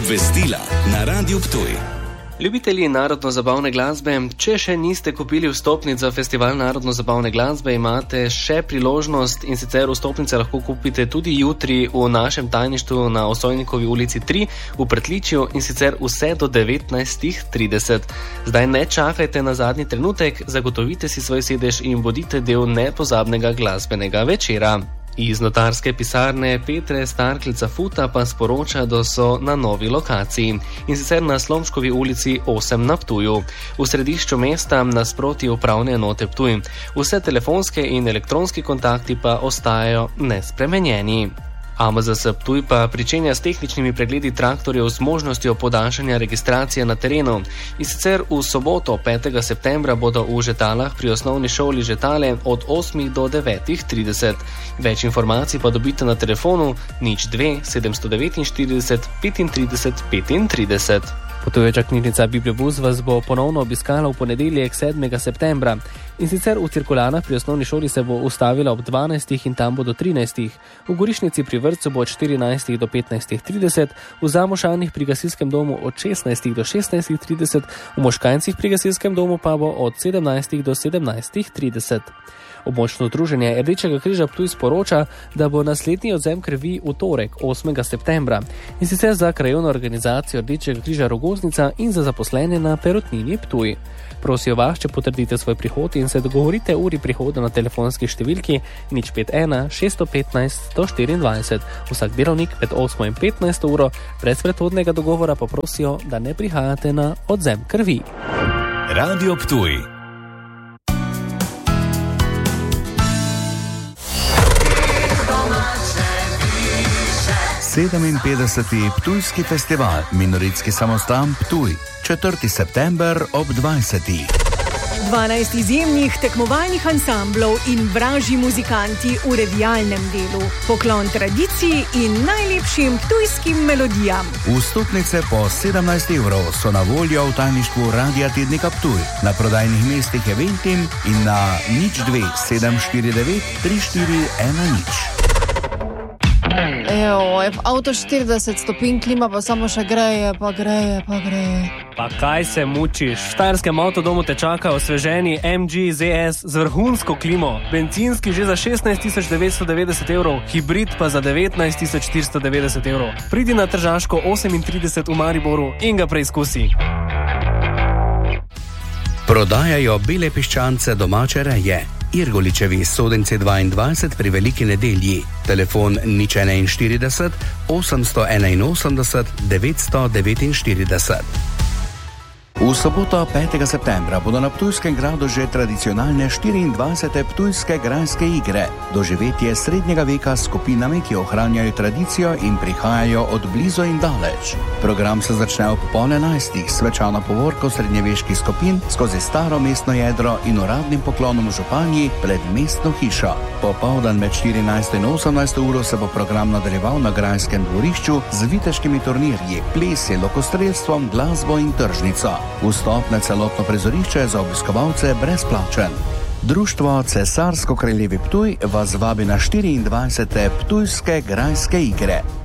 Obvestila na Radiu Ptuj. Ljubitelji narodno-zabavne glasbe, če še niste kupili vstopnic za festival narodno-zabavne glasbe, imate še priložnost, in sicer vstopnice lahko kupite tudi jutri v našem tajništvu na Osojnikovi ulici 3 v Pretličju, in sicer vse do 19:30. Zdaj ne čakajte na zadnji trenutek, zagotovite si svoj sedež in bodite del nepozabnega glasbenega večera. Iz notarske pisarne Petre Starklica Futa pa sporoča, da so na novi lokaciji, in sicer na Slomškovi ulici 8 na Ptuju, v središču mesta nasproti upravne enote Ptuj. Vse telefonske in elektronski kontakti pa ostajajo nespremenjeni. AMZS Ptuj pa pričenja s tehničnimi pregledi traktorjev z možnostjo podaljšanja registracije na terenu. In sicer v soboto 5. septembra bodo v Žetalah pri osnovni šoli Žetale od 8 do 9:30. Več informacij pa dobite na telefonu 02 749 35 35. Potujoča knjižnica Bibliobus vas bo ponovno obiskala v ponedeljek 7. septembra. In sicer v cirkularnah pri osnovni šoli se bo ustavila ob 12. in tam bo do 13. V Gorišnici pri vrtcu bo od 14. do 15:30, v Zamošanih pri gasilskem domu od 16. do 16:30, v Moškancih pri gasilskem domu pa bo od 17. do 17:30. Območno združenje Rdečega križa Ptuj sporoča, da bo naslednji odvzem krvi v torek 8. septembra, in sicer za krajevno organizacijo Rdečega križa Rogoznica in za zaposlene na Perutnini Ptuj. Prosijo vas, če potrdite svoj prihod in se dogovorite uri prihoda na telefonski številki 051 615 124. Vsak delovnik med 8 in 15 uro, brez predhodnega dogovora pa prosijo, da ne prihajate na odvzem krvi. Radio Ptuj. /57. Ptujski festival Minoritski samostan Ptuj, 4. september ob 20. 12 izjemnih tekmovalnih ansamblov in vražji muzikanti v revijalnem delu. Poklon tradiciji in najlepšim ptujskim melodijam. Vstopnice po 17 evrov so na voljo v tajništvu Radia Tednika Ptuj, na prodajnih mestih Eventim in na 02 749 3410. Avto 40 stopinj, klima pa samo še greje. Pa kaj se mučiš? V štajerskem avtodomu te čaka osveženi MG ZS z vrhunsko klimo, bencinski že za 16 990 evrov, hibrid pa za 19 490 evrov. Pridi na Tržaško 38 v Mariboru in ga preizkusi. Prodajajo bele piščance domače reje. Irgoličevi Sodenci 22 pri Veliki nedelji. Telefon 041 881 949. V soboto 5. septembra bodo na Ptujskem gradu že tradicionalne 24. Ptujske grajske igre. Doživetje srednjega veka s skupinami, ki ohranjajo tradicijo in prihajajo od blizu in daleč. Program se začne ob 10:30 s svečano povorko srednjeveških skupin skozi staro mestno jedro in uradnim poklonom županji pred mestno hišo. Popoldan med 14 in 18 uro se bo program nadaljeval na grajskem dvorišču z viteškimi turnirji, plesi, lokostrelstvom, glasbo in tržnico. Vstop na celotno prizorišče je za obiskovalce brezplačen. Društvo Cesarsko-kraljevi Ptuj vas vabi na 24. Ptujske grajske igre.